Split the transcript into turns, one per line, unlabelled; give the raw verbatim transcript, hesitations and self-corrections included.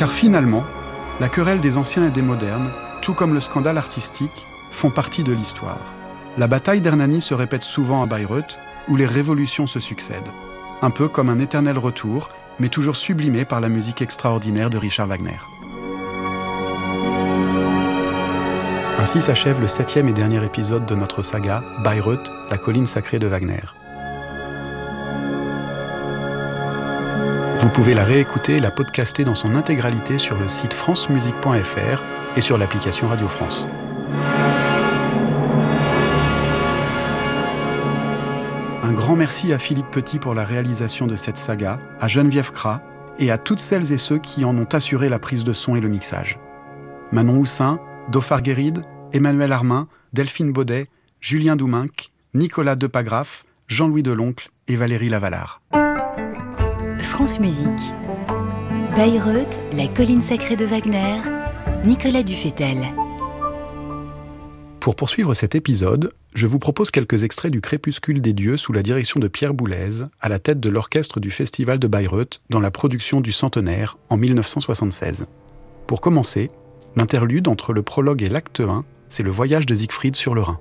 Car finalement, la querelle des anciens et des modernes, tout comme le scandale artistique, font partie de l'histoire. La bataille d'Hernani se répète souvent à Bayreuth, où les révolutions se succèdent. Un peu comme un éternel retour, mais toujours sublimé par la musique extraordinaire de Richard Wagner. Ainsi s'achève le septième et dernier épisode de notre saga Bayreuth, la colline sacrée de Wagner. Vous pouvez la réécouter et la podcaster dans son intégralité sur le site francemusique point f r et sur l'application Radio France. Un grand merci à Philippe Petit pour la réalisation de cette saga, à Geneviève Cras et à toutes celles et ceux qui en ont assuré la prise de son et le mixage. Manon Houssin, Dauphard Guéride, Emmanuel Armin, Delphine Baudet, Julien Douminc, Nicolas Depagraf, Jean-Louis Deloncle et Valérie Lavalard.
France Musique. Bayreuth, la colline sacrée de Wagner, Nicolas Dufetel.
Pour poursuivre cet épisode, je vous propose quelques extraits du Crépuscule des dieux sous la direction de Pierre Boulez, à la tête de l'orchestre du Festival de Bayreuth dans la production du Centenaire en dix-neuf cent soixante-seize. Pour commencer, l'interlude entre le prologue et l'acte un, c'est le voyage de Siegfried sur le Rhin.